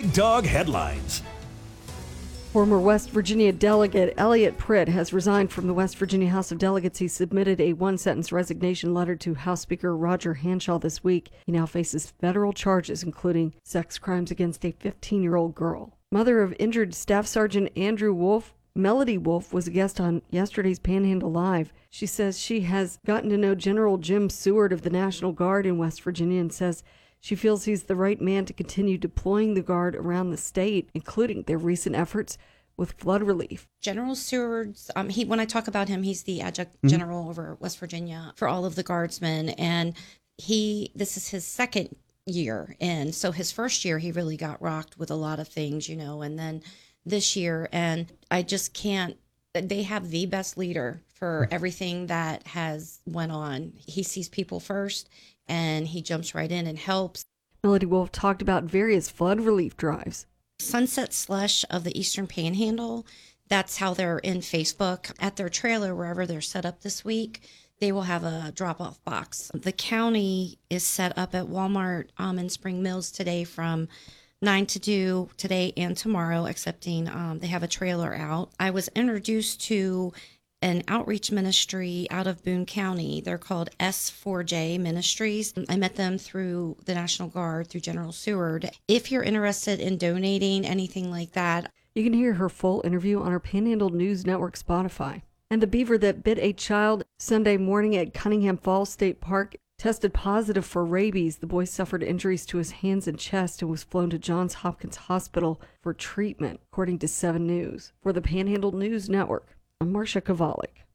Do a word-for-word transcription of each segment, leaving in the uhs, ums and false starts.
Big Dog Headlines. Former West Virginia delegate Elliot Pritt has resigned from the West Virginia House of Delegates. He submitted a one-sentence resignation letter to House Speaker Roger Hanshaw this week. He now faces federal charges, including sex crimes against a fifteen-year-old girl. Mother of injured Staff Sergeant Andrew Wolf, Melody Wolf, was a guest on yesterday's Panhandle Live. She says she has gotten to know General Jim Seward of the National Guard in West Virginia and says she feels he's the right man to continue deploying the Guard around the state, including their recent efforts with flood relief. General Seward's, um, he, when I talk about him, he's the adjunct Mm-hmm. general over West Virginia for all of the guardsmen. And he, this is his second year. And so his first year, he really got rocked with a lot of things, you know, and then this year, and I just can't, they have the best leader for everything that has went on. He sees people first and he jumps right in and helps. Melody Wolf talked about various flood relief drives. Sunset Slush of the Eastern Panhandle, that's how they're in Facebook. At their trailer, wherever they're set up this week, they will have a drop-off box. The county is set up at Walmart um, in Spring Mills today from nine to two today and tomorrow, excepting um, they have a trailer out. I was introduced to an outreach ministry out of Boone County. They're called S four J Ministries. I met them through the National Guard, through General Seward. If you're interested in donating, anything like that. You can hear her full interview on our Panhandle News Network Spotify. And the beaver that bit a child Sunday morning at Cunningham Falls State Park tested positive for rabies. The boy suffered injuries to his hands and chest and was flown to Johns Hopkins Hospital for treatment, according to seven News. For the Panhandle News Network, I'm Marcia Kovalik.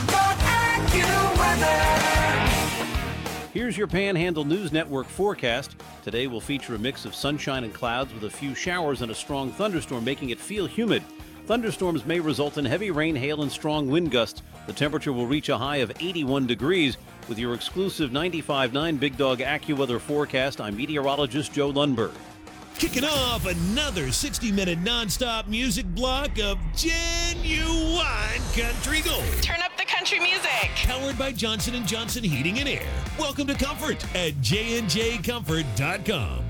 Here's your Panhandle News Network forecast. Today will feature a mix of sunshine and clouds with a few showers and a strong thunderstorm, making it feel humid. Thunderstorms may result in heavy rain, hail, and strong wind gusts. The temperature will reach a high of eighty-one degrees. With your exclusive ninety-five point nine Big Dog AccuWeather forecast, I'm meteorologist Joe Lundberg. Kicking off another sixty-minute nonstop music block of genuine country gold. Turn up the country music. Powered by Johnson and Johnson Heating and Air. Welcome to Comfort at J and J Comfort dot com.